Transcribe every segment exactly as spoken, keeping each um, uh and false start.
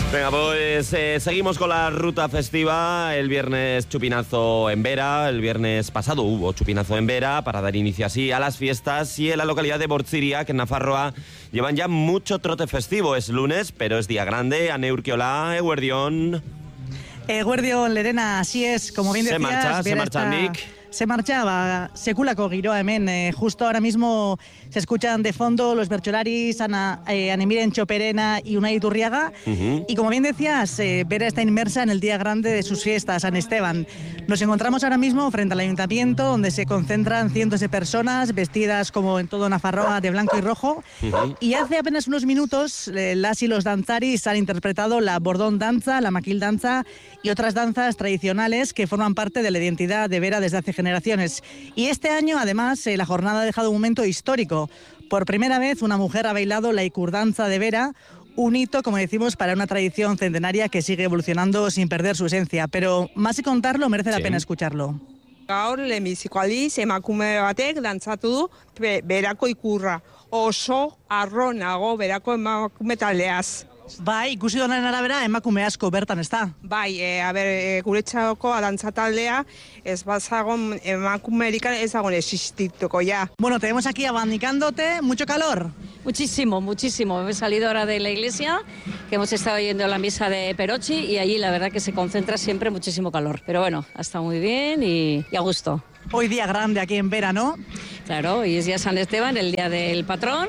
Venga, pues eh, seguimos con la ruta festiva. El viernes chupinazo en Vera. El viernes pasado hubo chupinazo en Vera para dar inicio así a las fiestas. Y en la localidad de Bortziria, que en Nafarroa, llevan ya mucho trote festivo. Es lunes, pero es día grande. Ane Urquiola, Eguerdión. Eguerdión, Lerena, así es. Como bien decías... Se marcha, se marcha esta... Nick. Se marchaba sekulako giroa hemen, eh, justo ahora mismo se escuchan de fondo los bertsolaris, Ana, eh, Anemiren Choperena y Unai Iturriaga. Uh-huh. Y como bien decías, eh, Vera está inmersa en el día grande de sus fiestas, San Esteban. Nos encontramos ahora mismo frente al ayuntamiento, donde se concentran cientos de personas vestidas como en todo Nafarroa de blanco y rojo. Uh-huh. Y hace apenas unos minutos, eh, las y los danzaris han interpretado la bordón danza, la maquil danza y otras danzas tradicionales que forman parte de la identidad de Vera desde hace generaciones. Y este año, además, eh, la jornada ha dejado un momento histórico. Por primera vez, una mujer ha bailado la ikurdanza de Vera, un hito, como decimos, para una tradición centenaria que sigue evolucionando sin perder su esencia. Pero más que contarlo, merece la sí. pena escucharlo. Gaur, lehenbiziko aldiz, emakume batek dantzatu du berako ikurra. Oso arro nago berako emakume taldeaz. Bai, ikusi donen arabera, emakume asko bertan, ez da? Bai, e, a ber, e, guretzako dantza taldea, ez bazagon emakumerikan ez dagoen existituko ya. Bueno, te vemos aquí abanicándote, ¿mucho calor? Muchísimo, muchísimo. He salido ahora de la iglesia, que hemos estado yendo a la misa de Perochi, y allí la verdad que se concentra siempre muchísimo calor. Pero bueno, ha estado muy bien y, y a gusto. Hoy día grande aquí en Vera, ¿no? Claro, hoy es día San Esteban, el día del patrón,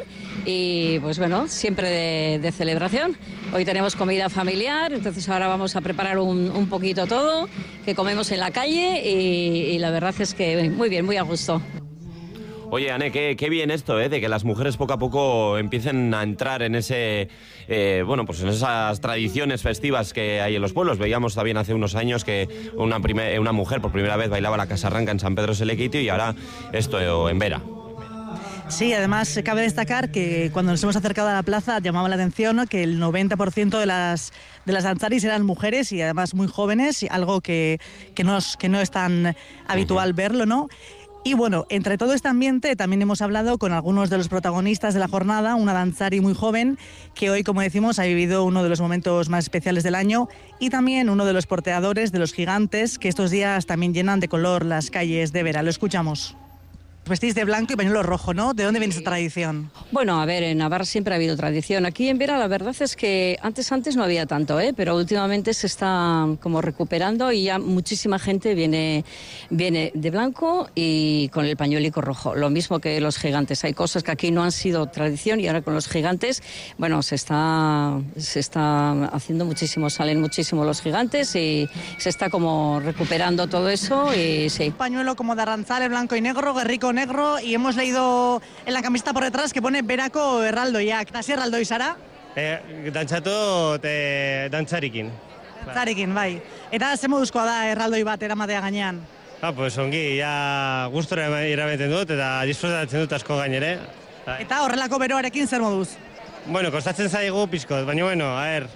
y pues bueno, siempre de, de celebración. Hoy tenemos comida familiar, entonces ahora vamos a preparar un, un poquito todo, que comemos en la calle, y, y la verdad es que muy bien, muy a gusto. Oye, Ane, qué, qué bien esto, ¿eh? De que las mujeres poco a poco empiecen a entrar en ese, eh, bueno, pues en esas tradiciones festivas que hay en los pueblos. Veíamos también hace unos años que una, primer, una mujer por primera vez bailaba la casarranca en San Pedro Selequitio, y ahora esto en Vera. Sí, además cabe destacar que cuando nos hemos acercado a la plaza llamaba la atención, ¿no?, que el noventa por ciento de las, de las danzaris eran mujeres, y además muy jóvenes, algo que, que, no, es, que no es tan habitual uh-huh. verlo, ¿no? Y bueno, entre todo este ambiente también hemos hablado con algunos de los protagonistas de la jornada, una danzari muy joven que hoy, como decimos, ha vivido uno de los momentos más especiales del año, y también uno de los porteadores de los gigantes que estos días también llenan de color las calles de Vera. Lo escuchamos. Vestís de blanco y pañuelo rojo, ¿no? ¿De dónde viene esta tradición? Bueno, a ver, en Navarra siempre ha habido tradición. Aquí en Vera la verdad es que antes antes no había tanto, ¿eh? Pero últimamente se está como recuperando, y ya muchísima gente viene, viene de blanco y con el pañuelico rojo. Lo mismo que los gigantes. Hay cosas que aquí no han sido tradición, y ahora con los gigantes, bueno, se está, se está haciendo muchísimo, salen muchísimo los gigantes, y se está como recuperando todo eso, y sí. Pañuelo como de Arranzale, blanco y negro, guerrico negro, y hemos leído en la camiseta por detrás que pone Berako erraldoiak. Nasi erraldoi zara? Eh, dantzatu te dantzarikin. Dantzarikin, bai. Eta ze moduzkoa da erraldoi bat eramatea gainean? Ah, pues ongi, ja gustora irabeten dut, eta disfrutatzen dut asko gainere. Eta horrelako beroarekin zer moduz? Bueno, kostatzen zaigu pizkot, baina bueno, a ver,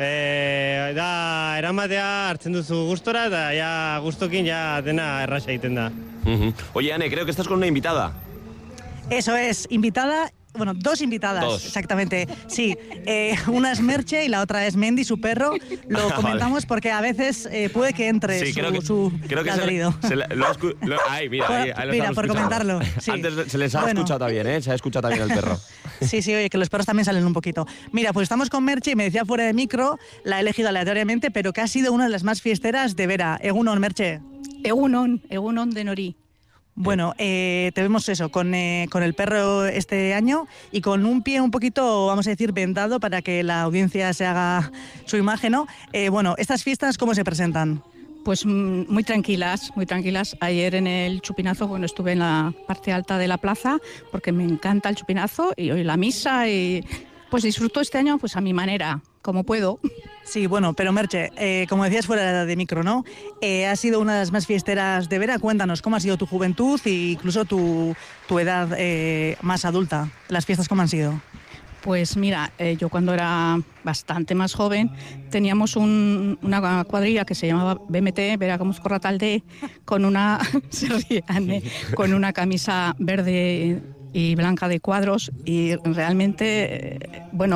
eh, da eramatea hartzen duzu gustora, eta ja gustokin ja dena erraxa egiten da. Uh-huh. Oye, Ane, creo que estás con una invitada. Eso es, invitada, bueno, dos invitadas, dos. Exactamente. Sí, eh, una es Merche y la otra es Mendy, su perro. Lo comentamos vale. porque a veces eh, puede que entre sí, su, creo que, su creo que ladrido. Se, se lo, lo escu- lo, ay, mira, ahí, ahí mira, por comentarlo. Sí. Antes se les ha bueno. escuchado también, ¿eh? Se ha escuchado también el perro. Sí, sí, oye, que los perros también salen un poquito. Mira, pues estamos con Merche, y me decía fuera de micro, la he elegido aleatoriamente, pero que ha sido una de las más fiesteras de Vera. Egunon, Merche. Egunon, Egunon de Nori. Bueno, eh, te vemos eso, con, eh, con el perro este año, y con un pie un poquito, vamos a decir, vendado para que la audiencia se haga su imagen, ¿no? Eh, bueno, ¿estas fiestas cómo se presentan? Pues muy tranquilas, muy tranquilas. Ayer en el chupinazo, bueno, estuve en la parte alta de la plaza, porque me encanta el chupinazo, y hoy la misa, y pues disfruto este año pues a mi manera, como puedo. Sí, bueno, pero Merche, eh, como decías fuera de micro, ¿no? Eh, has sido una de las más fiesteras de Vera. Cuéntanos, ¿cómo ha sido tu juventud e incluso tu, tu edad eh, más adulta? ¿Las fiestas cómo han sido? Pues mira, eh, yo cuando era bastante más joven teníamos un, una cuadrilla que se llamaba B M T, Vera Komuzkorra Talde, con una, se rían, ¿eh? con una camisa verde y blanca de cuadros, y realmente, eh, bueno,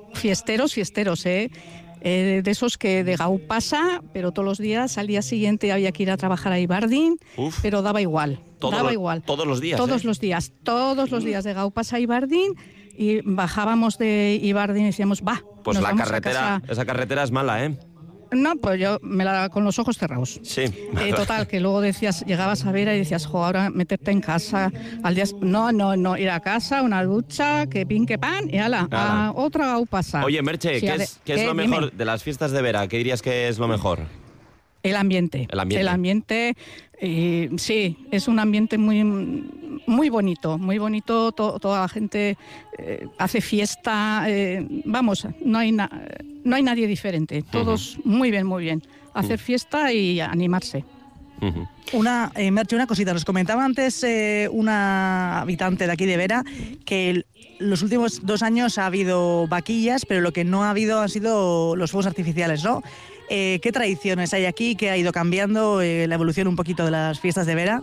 Fiesteros, fiesteros, ¿eh? Eh, de esos que de Gau pasa, pero todos los días, al día siguiente había que ir a trabajar a Ibardín, Uf. pero daba igual, Todo daba lo- igual. todos los días, Todos ¿eh? los días, todos los días de Gau pasa a Ibardín y bajábamos de Ibardín y decíamos, va, Pues nos la vamos a carretera, casa. esa carretera es mala, ¿eh? No, pues yo me la con los ojos cerrados. Sí. Eh, total, que luego decías, llegabas a Vera y decías, jo, ahora meterte en casa al día. No, no, no, ir a casa, una ducha, que pin, que pan, y ala, Ala. a otra Gau pasa. Oye, Merche, Sí, ¿qué, a es, ver, qué es ¿qué? lo Dime. mejor de las fiestas de Vera? ¿Qué dirías que es lo mejor? El ambiente. El ambiente. El ambiente, eh, sí, es un ambiente muy, muy bonito, muy bonito. To- toda la gente eh, hace fiesta. eh, vamos, no hay, na- no hay nadie diferente. Todos muy bien, muy bien. Hacer fiesta y animarse. Ujú. Una, eh, Merche, una cosita. Nos comentaba antes eh, una habitante de aquí de Vera que el- los últimos dos años ha habido vaquillas, pero lo que no ha habido han sido los fuegos artificiales, ¿no? Eh, ¿Qué tradiciones hay aquí? ¿Qué ha ido cambiando? Eh, la evolución un poquito de las fiestas de Vera.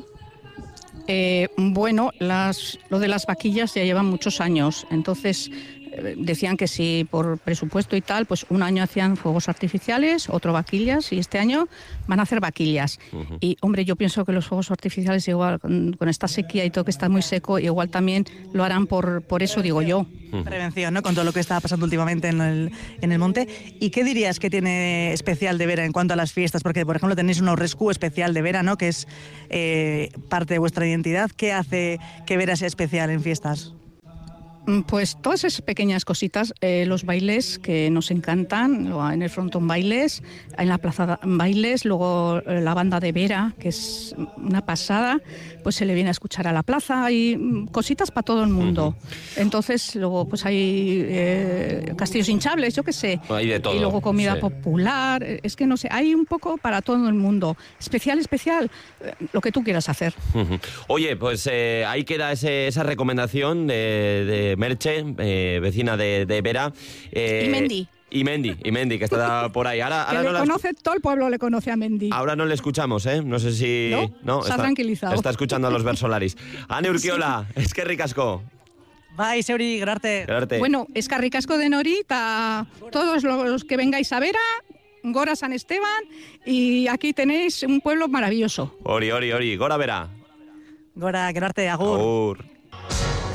Eh, bueno, las, lo de las vaquillas ya llevan muchos años, entonces eh, decían que si por presupuesto y tal, pues un año hacían fuegos artificiales, otro vaquillas, y este año van a hacer vaquillas. Ujú. Y hombre, yo pienso que los fuegos artificiales igual, con, con esta sequía y todo que está muy seco, igual también lo harán por, por eso, digo yo. Prevención, ¿no? Con todo lo que está pasando últimamente en el, en el monte. ¿Y qué dirías que tiene especial de Vera en cuanto a las fiestas? Porque, por ejemplo, tenéis un Aurrescu especial de Vera, ¿no? Que es eh, parte de vuestra identidad. ¿Qué hace que Vera sea especial en fiestas? Mm, Pues todas esas pequeñas cositas, eh, los bailes que nos encantan, luego en el frontón bailes, en la plaza bailes, luego eh, la banda de Vera, que es una pasada, pues se le viene a escuchar a la plaza, y mm, cositas para todo el mundo. Entonces luego pues hay eh, castillos hinchables, yo qué sé, Hay de todo, y luego comida sí. popular, eh, es que no sé, hay un poco para todo el mundo. Especial, especial, eh, lo que tú quieras hacer. Ujú. Oye, pues eh, ahí queda ese- esa recomendación de, de Merche, eh, vecina de, de Vera. eh, Y Mendi. Y Mendi, y Mendi, que está por ahí. Ahora, Que ahora, le no, la escu- conoce, todo el pueblo le conoce a Mendy. ahora no le escuchamos, ¿eh? No sé si... No, se ha tranquilizado. Está escuchando a los Versolaris. Ane Urquiola, es que ricasco. Bai, Seuri, gerarte. Gerarte. Bueno, escarricasco de Norita, todos los que vengáis a Vera, Gora San Esteban, y aquí tenéis un pueblo maravilloso. Ori, ori, ori. Gora Vera. Gora, gerarte, agur. Agur.